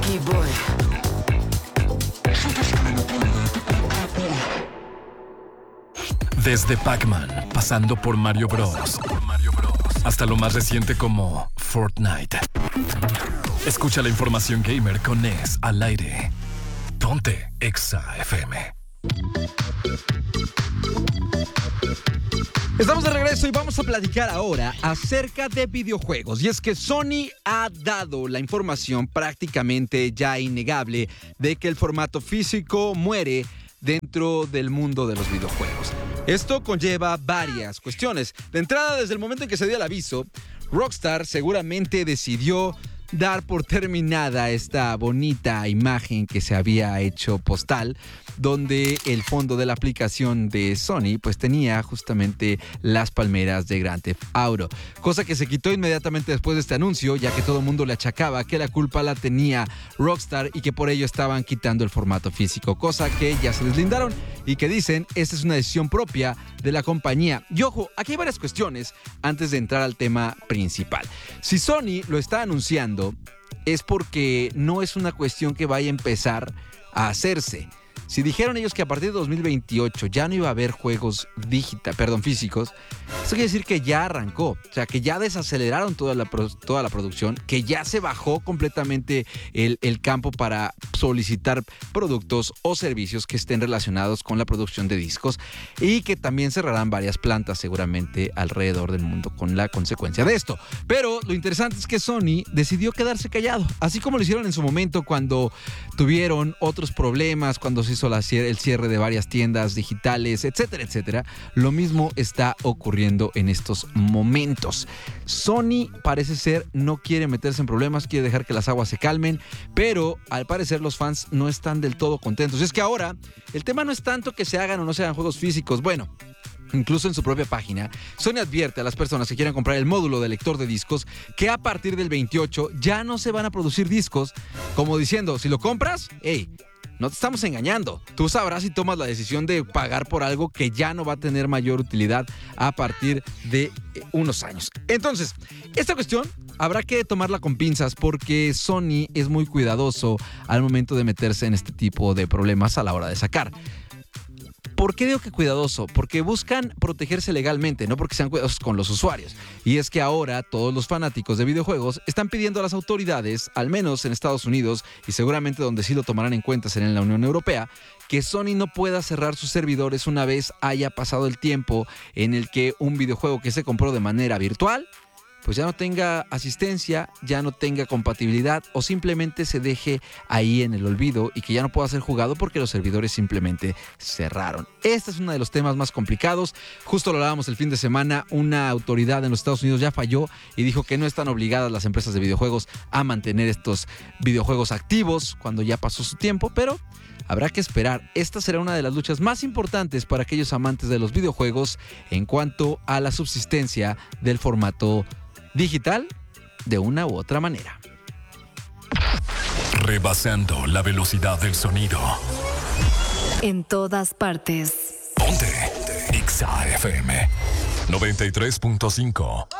Desde Pac-Man, pasando por Mario Bros. Hasta lo más reciente como Fortnite. Escucha la información gamer con Ness al aire. Ponte Exa FM. Estamos de regreso y vamos a platicar ahora acerca de videojuegos. Y es que Sony ha dado la información prácticamente ya innegable de que el formato físico muere dentro del mundo de los videojuegos. Esto conlleva varias cuestiones. De entrada, desde el momento en que se dio el aviso, Rockstar seguramente decidió dar por terminada esta bonita imagen que se había hecho postal, donde el fondo de la aplicación de Sony pues tenía justamente las palmeras de Grand Theft Auto, cosa que se quitó inmediatamente después de este anuncio, ya que todo el mundo le achacaba que la culpa la tenía Rockstar y que por ello estaban quitando el formato físico, cosa que ya se deslindaron y que dicen esta es una decisión propia de la compañía. Y ojo, aquí hay varias cuestiones antes de entrar al tema principal. Si Sony lo está anunciando es porque no es una cuestión que vaya a empezar a hacerse. Si dijeron ellos que a partir de 2028 ya no iba a haber juegos físicos, eso quiere decir que ya arrancó, o sea, que ya desaceleraron toda la producción, que ya se bajó completamente el campo para solicitar productos o servicios que estén relacionados con la producción de discos y que también cerrarán varias plantas seguramente alrededor del mundo con la consecuencia de esto. Pero lo interesante es que Sony decidió quedarse callado, así como lo hicieron en su momento cuando tuvieron otros problemas, cuando se hizo el cierre de varias tiendas digitales, etcétera, etcétera. Lo mismo está ocurriendo en estos momentos. Sony parece ser no quiere meterse en problemas, quiere dejar que las aguas se calmen, pero al parecer los fans no están del todo contentos. Y es que ahora el tema no es tanto que se hagan o no se hagan juegos físicos. Bueno, incluso en su propia página, Sony advierte a las personas que quieran comprar el módulo de lector de discos que a partir del 28 ya no se van a producir discos, como diciendo, si lo compras, no te estamos engañando. Tú sabrás si tomas la decisión de pagar por algo que ya no va a tener mayor utilidad a partir de unos años. Entonces, esta cuestión habrá que tomarla con pinzas porque Sony es muy cuidadoso al momento de meterse en este tipo de problemas a la hora de sacar. ¿Por qué digo que cuidadoso? Porque buscan protegerse legalmente, no porque sean cuidadosos con los usuarios. Y es que ahora todos los fanáticos de videojuegos están pidiendo a las autoridades, al menos en Estados Unidos, y seguramente donde sí lo tomarán en cuenta será en la Unión Europea, que Sony no pueda cerrar sus servidores una vez haya pasado el tiempo en el que un videojuego que se compró de manera virtual pues ya no tenga asistencia, ya no tenga compatibilidad o simplemente se deje ahí en el olvido y que ya no pueda ser jugado porque los servidores simplemente cerraron. Este es uno de los temas más complicados. Justo lo hablábamos el fin de semana, una autoridad en los Estados Unidos ya falló y dijo que no están obligadas las empresas de videojuegos a mantener estos videojuegos activos cuando ya pasó su tiempo, pero habrá que esperar. Esta será una de las luchas más importantes para aquellos amantes de los videojuegos en cuanto a la subsistencia del formato digital de una u otra manera. Rebasando la velocidad del sonido. En todas partes. Ponte Exa FM 93.5.